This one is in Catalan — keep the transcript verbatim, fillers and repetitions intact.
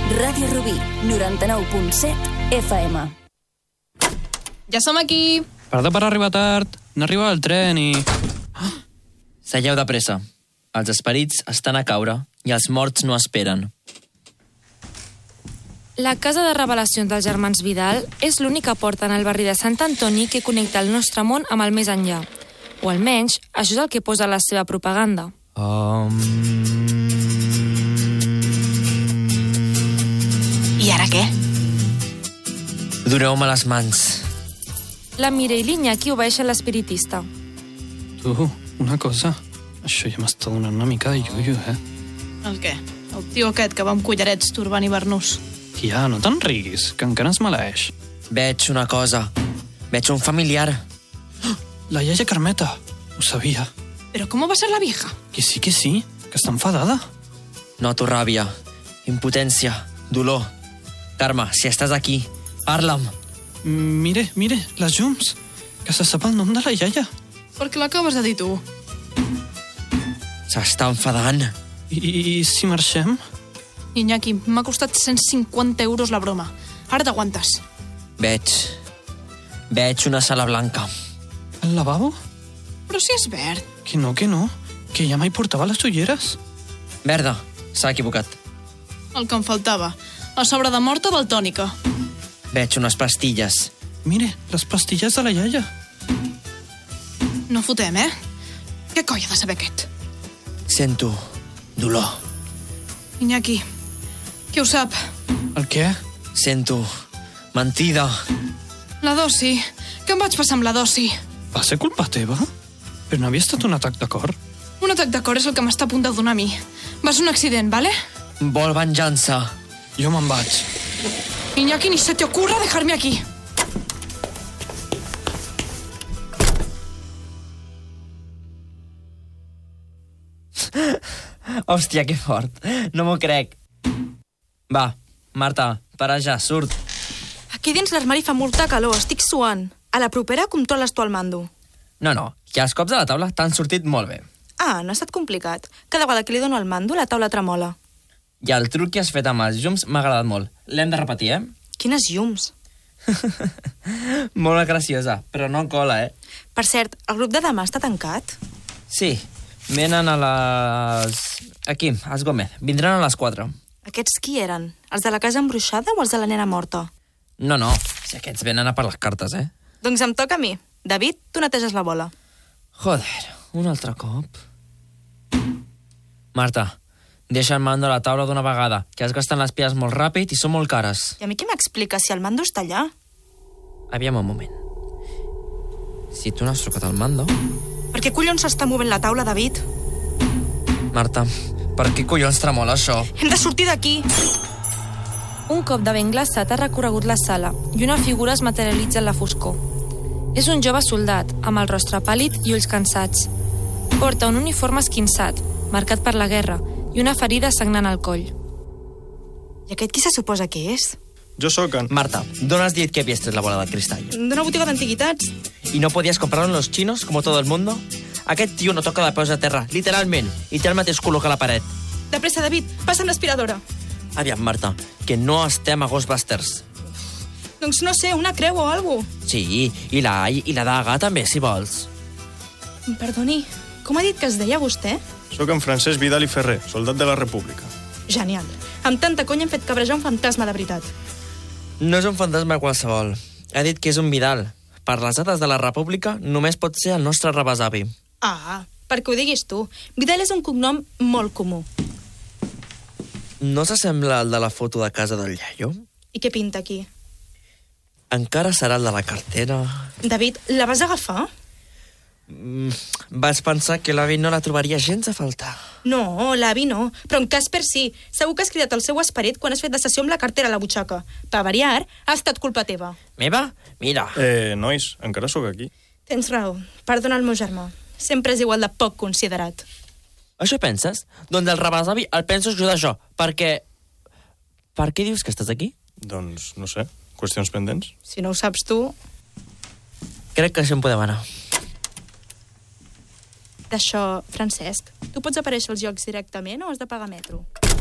Ràdio Rubí, noranta-nou punt set F M. Ja som aquí. Perdó per arribar tard. No arriba el tren i... Seieu de pressa. Els esperits estan a caure i els morts no esperen. La casa de revelacions dels germans Vidal és l'única porta en el barri de Sant Antoni que connecta el nostre món amb el més enllà. O almenys, això és el que posa la seva propaganda. Um... I ara què? Doneu-me les mans. La Mireia i l'Iñaki obeeixen l'espiritista. Tu, una cosa. Això ja m'està donant una mica de iuiu, eh? El què? El tio aquest que va amb collarets turbant i barnús. Tia, no te'n riguis, que encara es maleeix. Veig una cosa. Veig un familiar. La iaia Carmeta. Ho sabia. Però com va ser la vieja? Que sí, que sí, que està enfadada. Noto ràbia, impotència, dolor. Carme, si estàs aquí, parla'm. Mire, mire, les llums. Que se sap el nom de la iaia. Per què l'acabes de dir tu? S'està enfadant. I, I si marxem? Iñaki, m'ha costat cent cinquanta euros la broma. Ara t'aguantes. Veig... Veig una sala blanca. El lavabo? Però si és verd. Que no, que no. Que ja mai portava les ulleres. Verda, s'ha equivocat. El que em faltava. A sobre de morta daltònica. Veig unes pastilles. Mire, les pastilles de la iaia. No fotem, eh? Què coi ha de saber aquest? Sento dolor. Iñaki, qui ho sap? El què? Sento mentida. La dosi. Què em vaig passar amb la dosi? Va ser culpa teva? Però no havia estat un atac de cor? Un atac de cor és el que m'està a punt de donar a mi. Va ser un accident, vale? Vol venjança. Jo me'n vaig. Iñaki, ni se te ocurra dejarme aquí. Hòstia, que fort. No m'ho crec. Va, Marta, para ja, surt. Aquí dins l'armari fa molta calor, estic suant. A la propera controles tu el mando. No, no, que els cops de la taula t'han sortit molt bé. Ah, no ha estat complicat. Cada vegada que li dono el mando, la taula tremola. I el truc que has fet amb els llums m'ha agradat molt. L'hem de repetir, eh? Quines llums. Molt graciosa, però no cola, eh? Per cert, el grup de demà està tancat? Sí, venen a les... Aquí, als Gómez. Vindran a les quatre. Aquests qui eren? Els de la casa embruixada o els de la nena morta? No, no, si aquests venen a per les cartes, eh? Doncs em toca a mi. David, tu neteges la bola. Joder, un altre cop. Marta, deixa el mando a la taula d'una vegada, que has gastat les piles molt ràpid i són molt cares. I a mi què m'explica si el mando està allà? Aviam un moment. Si tu no has trucat el mando... Per què collons s'està movent la taula, David? Marta, per què collons tremola això? Hem de sortir d'aquí! Un cop de vent glaçat ha recorregut la sala i una figura es materialitza en la foscor. És un jove soldat, amb el rostre pàl·lid i ulls cansats. Porta un uniforme esquinçat, marcat per la guerra, i una ferida sagnant al coll. I aquest qui se suposa que és? Jo sóc en... Marta, ¿dónde has dit que havies tret la bola de cristall? D'una botiga d'antiguitats. ¿Y no podías comprarlo en los chinos, como todo el mundo? Aquest tio no toca de peus a terra, literalment, i té el mateix color que la paret. De pressa, David, passa'm l'aspiradora. Aviam, Marta, que no estem a Ghostbusters. Doncs no sé, una creu o alguna cosa. Sí, i la i la daga també, si vols. Perdoni, com ha dit que es deia vostè? Sóc en Francesc Vidal i Ferrer, soldat de la República. Genial. Amb tanta conya hem fet cabrejar un fantasma de veritat. No és un fantasma qualsevol. Ha dit que és un Vidal. Per les dates de la República només pot ser el nostre rebesavi. Ah, perquè ho diguis tu. Vidal és un cognom molt comú. No s'assembla al de la foto de casa del iaio? I què pinta aquí? Encara serà el de la cartera. David, la vas agafar? Mm, vaig pensar que l'avi no la trobaria gens a faltar. No, l'avi no, però en Casper sí. Segur que has cridat el seu esperit quan has fet la sessió amb la cartera a la butxaca. Per variar, ha estat culpa teva. Meva? Mira. Eh, nois, encara sóc aquí. Tens raó. Perdona el meu germà. Sempre és igual de poc considerat. Això penses? Doncs el rebesavi el penso ajudar jo, perquè... Per què dius que estàs aquí? Doncs, no sé, qüestions pendents. Si no ho saps tu... Crec que això en podem anar. D'això, Francesc, tu pots aparèixer als jocs directament o has de pagar metro?